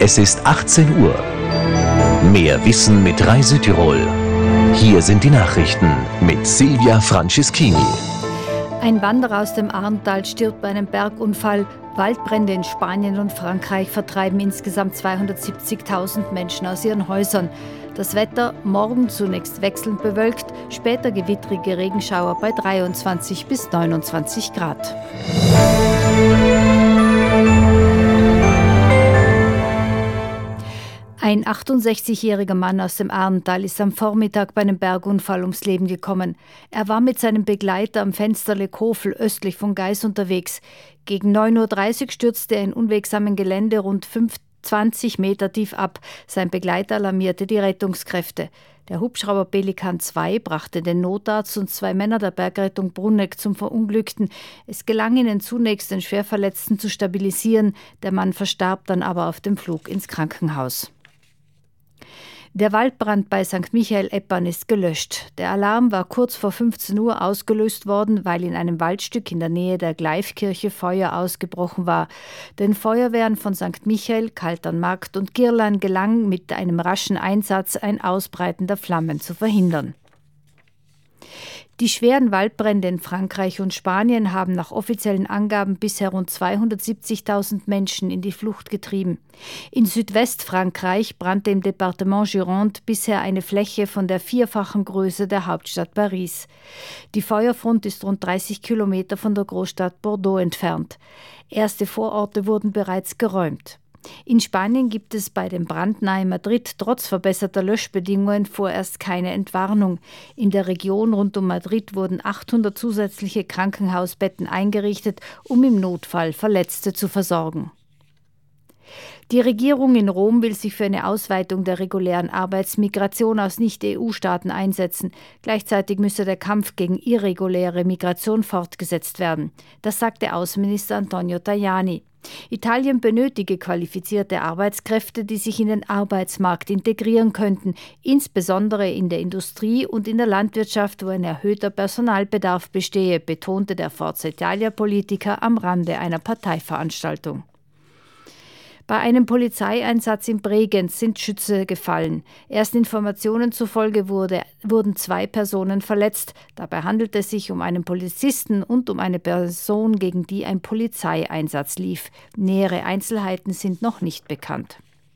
Es ist 18 Uhr. Mehr Wissen mit Rai Südtirol. Hier sind die Nachrichten mit Silvia Franceschini. Ein Wanderer aus dem Arntal stirbt bei einem Bergunfall. Waldbrände in Spanien und Frankreich vertreiben insgesamt 270.000 Menschen aus ihren Häusern. Das Wetter morgen zunächst wechselnd bewölkt, später gewittrige Regenschauer bei 23 bis 29 Grad. Ein 68-jähriger Mann aus dem Arntal ist am Vormittag bei einem Bergunfall ums Leben gekommen. Er war mit seinem Begleiter am Fensterle Kofel östlich von Gais unterwegs. Gegen 9.30 Uhr stürzte er in unwegsamen Gelände rund 20 Meter tief ab. Sein Begleiter alarmierte die Rettungskräfte. Der Hubschrauber Pelikan 2 brachte den Notarzt und 2 Männer der Bergrettung Bruneck zum Verunglückten. Es gelang ihnen zunächst, den Schwerverletzten zu stabilisieren. Der Mann verstarb dann aber auf dem Flug ins Krankenhaus. Der Waldbrand bei St. Michael-Eppern ist gelöscht. Der Alarm war kurz vor 15 Uhr ausgelöst worden, weil in einem Waldstück in der Nähe der Gleifkirche Feuer ausgebrochen war. Den Feuerwehren von St. Michael, Kalternmarkt und Girlan gelang mit einem raschen Einsatz ein Ausbreiten der Flammen zu verhindern. Die schweren Waldbrände in Frankreich und Spanien haben nach offiziellen Angaben bisher rund 270.000 Menschen in die Flucht getrieben. In Südwestfrankreich brannte im Departement Gironde bisher eine Fläche von der 4-fachen Größe der Hauptstadt Paris. Die Feuerfront ist rund 30 Kilometer von der Großstadt Bordeaux entfernt. Erste Vororte wurden bereits geräumt. In Spanien gibt es bei dem Brand nahe Madrid trotz verbesserter Löschbedingungen vorerst keine Entwarnung. In der Region rund um Madrid wurden 800 zusätzliche Krankenhausbetten eingerichtet, um im Notfall Verletzte zu versorgen. Die Regierung in Rom will sich für eine Ausweitung der regulären Arbeitsmigration aus Nicht-EU-Staaten einsetzen. Gleichzeitig müsse der Kampf gegen irreguläre Migration fortgesetzt werden. Das sagte Außenminister Antonio Tajani. Italien benötige qualifizierte Arbeitskräfte, die sich in den Arbeitsmarkt integrieren könnten, insbesondere in der Industrie und in der Landwirtschaft, wo ein erhöhter Personalbedarf bestehe, betonte der Forza Italia-Politiker am Rande einer Parteiveranstaltung. Bei einem Polizeieinsatz in Bregenz sind Schüsse gefallen. Ersten Informationen zufolge wurden 2 Personen verletzt. Dabei handelt es sich um einen Polizisten und um eine Person, gegen die ein Polizeieinsatz lief. Nähere Einzelheiten sind noch nicht bekannt.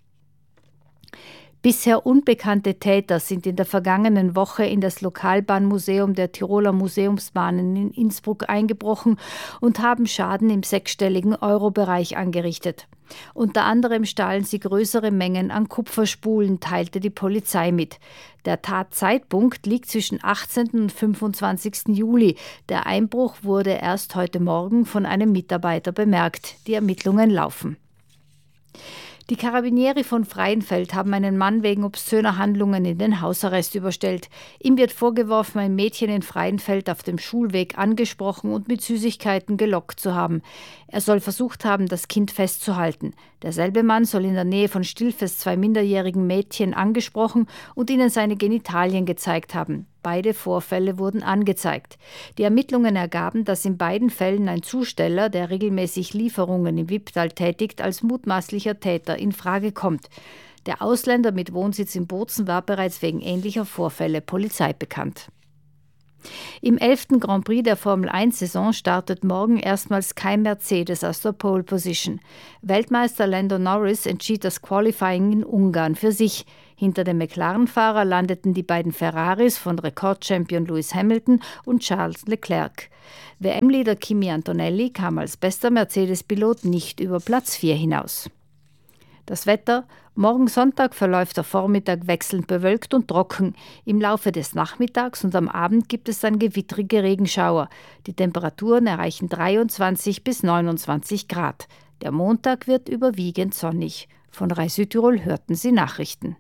Bisher unbekannte Täter sind in der vergangenen Woche in das Lokalbahnmuseum der Tiroler Museumsbahnen in Innsbruck eingebrochen und haben Schaden im 6-stelligen Euro-Bereich angerichtet. Unter anderem stahlen sie größere Mengen an Kupferspulen, teilte die Polizei mit. Der Tatzeitpunkt liegt zwischen 18. und 25. Juli. Der Einbruch wurde erst heute Morgen von einem Mitarbeiter bemerkt. Die Ermittlungen laufen. Die Carabinieri von Freienfeld haben einen Mann wegen obszöner Handlungen in den Hausarrest überstellt. Ihm wird vorgeworfen, ein Mädchen in Freienfeld auf dem Schulweg angesprochen und mit Süßigkeiten gelockt zu haben. Er soll versucht haben, das Kind festzuhalten. Derselbe Mann soll in der Nähe von Stilfes 2 minderjährigen Mädchen angesprochen und ihnen seine Genitalien gezeigt haben. Beide Vorfälle wurden angezeigt. Die Ermittlungen ergaben, dass in beiden Fällen ein Zusteller, der regelmäßig Lieferungen im Wipptal tätigt, als mutmaßlicher Täter in Frage kommt. Der Ausländer mit Wohnsitz in Bozen war bereits wegen ähnlicher Vorfälle Polizei bekannt. Im 11. Grand Prix der Formel-1-Saison startet morgen erstmals kein Mercedes aus der Pole Position. Weltmeister Lando Norris entschied das Qualifying in Ungarn für sich. Hinter dem McLaren-Fahrer landeten die beiden Ferraris von Rekordchampion Lewis Hamilton und Charles Leclerc. WM-Leader Kimi Antonelli kam als bester Mercedes-Pilot nicht über Platz 4 hinaus. Das Wetter: Morgen Sonntag verläuft der Vormittag wechselnd bewölkt und trocken. Im Laufe des Nachmittags und am Abend gibt es dann gewittrige Regenschauer. Die Temperaturen erreichen 23 bis 29 Grad. Der Montag wird überwiegend sonnig. Von Rai Südtirol hörten Sie Nachrichten.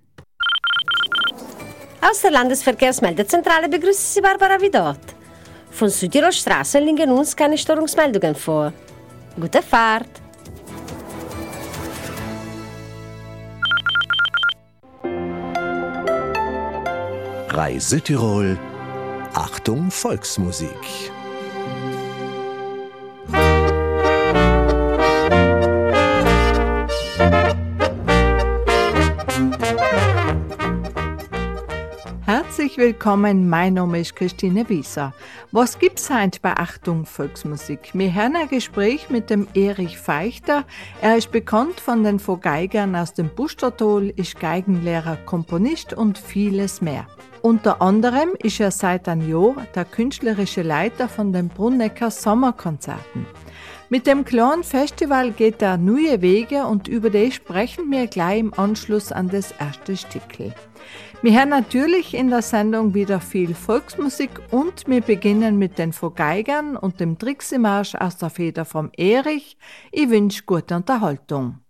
Aus der Landesverkehrsmeldezentrale begrüßt Sie Barbara Vidot. Von Südtirol Straßen liegen uns keine Störungsmeldungen vor. Gute Fahrt! Rai Südtirol. Achtung, Volksmusik. Herzlich willkommen, mein Name ist Christine Wieser. Was gibt's heute bei Achtung Volksmusik? Wir hören ein Gespräch mit dem Erich Feichter. Er ist bekannt von den Vogeigern aus dem Bustertal, ist Geigenlehrer, Komponist und vieles mehr. Unter anderem ist er seit einem Jahr der künstlerische Leiter von den Brunnecker Sommerkonzerten. Mit dem kleinen Festival geht er neue Wege und über die sprechen wir gleich im Anschluss an das erste Stickel. Wir hören natürlich in der Sendung wieder viel Volksmusik und wir beginnen mit den Vogeigern und dem Trixie-Marsch aus der Feder vom Erich. Ich wünsche gute Unterhaltung.